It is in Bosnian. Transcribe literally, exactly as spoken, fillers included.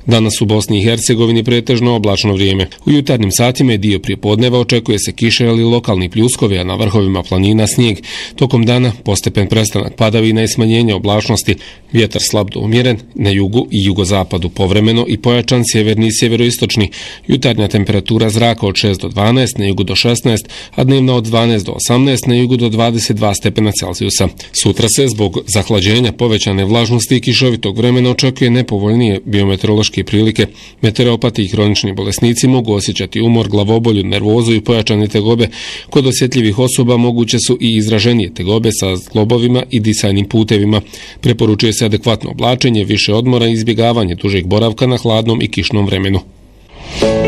Danas u Bosni i Hercegovini pretežno oblačno vrijeme. U jutarnjim satima je dio prijepodneva očekuje se kiša ili lokalni pljuskovi, a na vrhovima planina snijeg. Tokom dana postepen prestanak padavina i smanjenje oblačnosti. Vjetar slab do umjeren, na jugu i jugozapadu povremeno i pojačan sjeverni i sjeveroistočni. Jutarnja temperatura zraka od šest do dvanaest, na jugu do šesnaest, a dnevna od dvanaest do osamnaest, na jugu do dvadeset dva stepena Celzijusa. Sutra se zbog zahlađenja, povećane vlažnosti i kišovitog vremena očekuje nepovoljnije biometeorološke prilike. Meteoropati i hronični bolesnici mogu osjećati umor, glavobolju, nervozu i pojačane tegobe. Kod osjetljivih osoba moguće su i izraženije tegobe sa zglobovima i disajnim putevima. Preporučuje se adekvatno oblačenje, više odmora i izbjegavanje dužeg boravka na hladnom i kišnom vremenu.